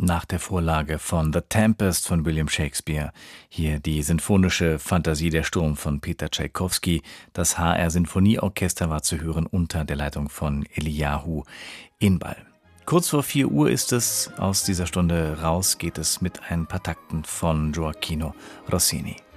nach der Vorlage von The Tempest von William Shakespeare. Hier die sinfonische Fantasie Der Sturm von Peter Tschaikowski. Das HR-Sinfonieorchester war zu hören unter der Leitung von Eliyahu Inbal. Kurz vor 4 Uhr ist es. Aus dieser Stunde raus geht es mit ein paar Takten von Gioachino Rossini.